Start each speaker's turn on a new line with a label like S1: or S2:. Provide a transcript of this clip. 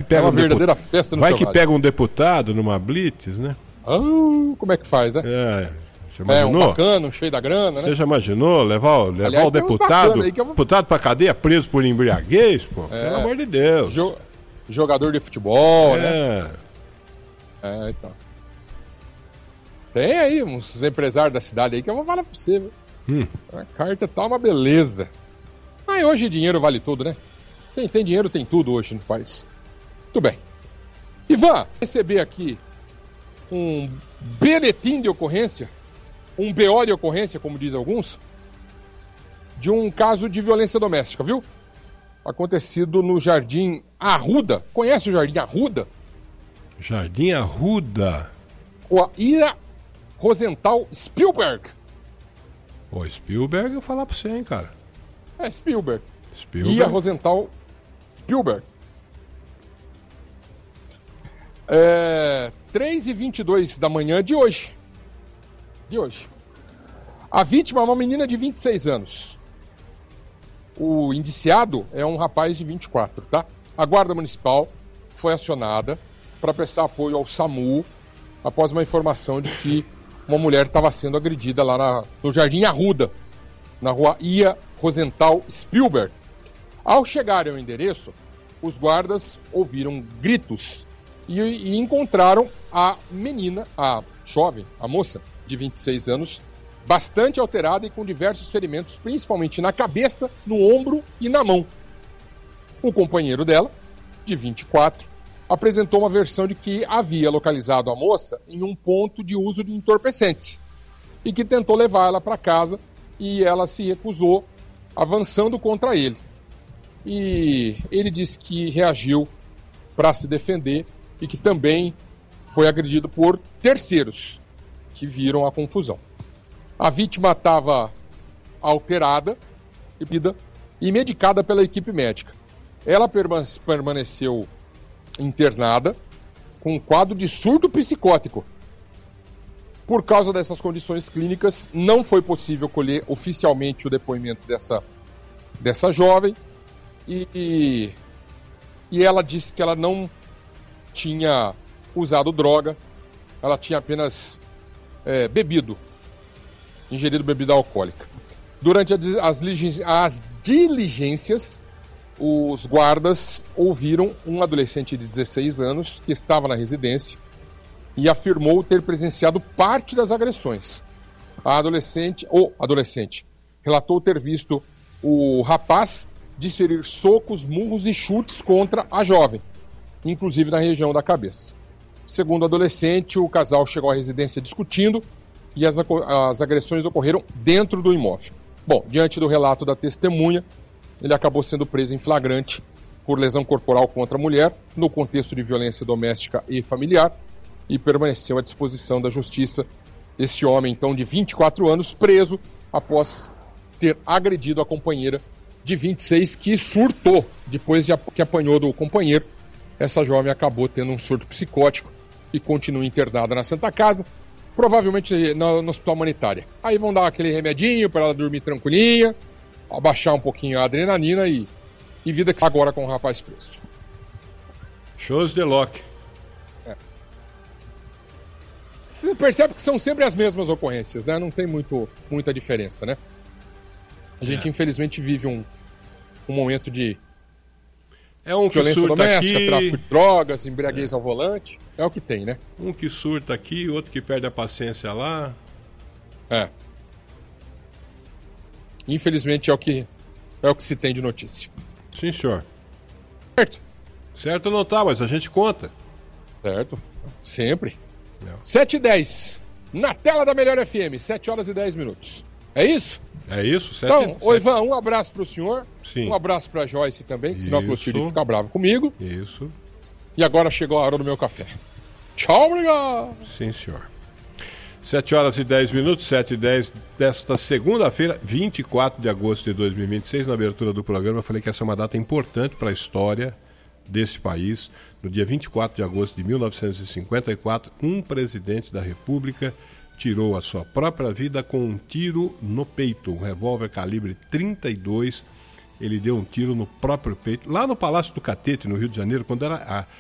S1: pega
S2: uma verdadeira festa no
S1: Vai
S2: seu
S1: que
S2: rádio.
S1: pega um deputado numa blitz, né?
S2: Como é que faz, né?
S1: Você imaginou?
S2: Um bacana, um cheio da grana, né?
S1: Você já imaginou levar
S2: Aliás,
S1: o
S2: tem uns
S1: deputado,
S2: bacana aí que eu vou-
S1: deputado pra cadeia preso por embriaguez, pô? Pelo amor de Deus.
S2: Jogador de futebol, né? Então. Tem aí uns empresários da cidade aí que eu vou falar pra você, viu? A carta tá uma beleza. Mas hoje dinheiro vale tudo, né? Quem tem dinheiro tem tudo hoje no país. Muito bem. Ivan, receber aqui um boletim de ocorrência, um BO de ocorrência, como dizem alguns, de um caso de violência doméstica, viu? Acontecido no Jardim Arruda. Conhece o Jardim Arruda?
S1: Jardim Arruda.
S2: Rua Ira Rosenthal Spielberg.
S1: Ô, Spielberg, eu vou falar pra você, hein, cara.
S2: Spielberg.
S1: Spielberg.
S2: Ira Rosenthal Spielberg. 3h22 da manhã de hoje. A vítima é uma menina de 26 anos. O indiciado é um rapaz de 24, tá? A Guarda Municipal foi acionada para prestar apoio ao SAMU após uma informação de que uma mulher estava sendo agredida lá no Jardim Arruda, na rua Ira Rosenthal Spielberg. Ao chegarem ao endereço, os guardas ouviram gritos e encontraram a menina, a jovem, a moça de 26 anos, bastante alterada e com diversos ferimentos, principalmente na cabeça, no ombro e na mão. O companheiro dela, de 24, apresentou uma versão de que havia localizado a moça em um ponto de uso de entorpecentes e que tentou levar ela para casa e ela se recusou, avançando contra ele. E ele disse que reagiu para se defender e que também foi agredido por terceiros que viram a confusão. A vítima estava alterada e medicada pela equipe médica. Ela permaneceu internada com um quadro de surto psicótico. Por causa dessas condições clínicas, não foi possível colher oficialmente o depoimento dessa jovem e ela disse que ela não tinha usado droga, ela tinha apenas ingerido bebida alcoólica. Durante as diligências, os guardas ouviram um adolescente de 16 anos que estava na residência e afirmou ter presenciado parte das agressões. O adolescente relatou ter visto o rapaz desferir socos, murros e chutes contra a jovem, inclusive na região da cabeça. Segundo o adolescente, o casal chegou à residência discutindo e as agressões ocorreram dentro do imóvel. Bom, diante do relato da testemunha, ele acabou sendo preso em flagrante por lesão corporal contra a mulher, no contexto de violência doméstica e familiar, e permaneceu à disposição da justiça. Esse homem, então, de 24 anos, preso após ter agredido a companheira de 26, que surtou depois que apanhou do companheiro. Essa jovem acabou tendo um surto psicótico e continua internada na Santa Casa, provavelmente no Hospital Humanitária. Aí vão dar aquele remedinho para ela dormir tranquilinha, abaixar um pouquinho a adrenalina e vida que está agora com o rapaz preso.
S1: Shows de Loki.
S2: Você percebe que são sempre as mesmas ocorrências, né? Não tem muita diferença, né? A gente, infelizmente, vive um momento de violência doméstica, tráfico de drogas, embriaguez ao volante. É o que tem, né?
S1: Um que surta aqui, outro que perde a paciência lá.
S2: Infelizmente é o que se tem de notícia.
S1: Sim, senhor.
S2: Certo?
S1: Certo não tá, mas a gente conta.
S2: Certo. Sempre. 7h10. Na tela da Melhor FM, 7h10. É isso?
S1: É isso?
S2: Então, Ivan, um abraço pro senhor.
S1: Sim.
S2: Um abraço pra Joyce também, que senão a Clotilde fica brava comigo.
S1: Isso.
S2: E agora chegou a hora do meu café. Tchau, obrigado.
S1: Sim, senhor. 7h10, 7h10 desta segunda-feira, 24 de agosto de 2026, na abertura do programa, eu falei que essa é uma data importante para a história desse país. No dia 24 de agosto de 1954, um presidente da República tirou a sua própria vida com um tiro no peito, um revólver calibre 32. Ele deu um tiro no próprio peito, lá no Palácio do Catete, no Rio de Janeiro, quando era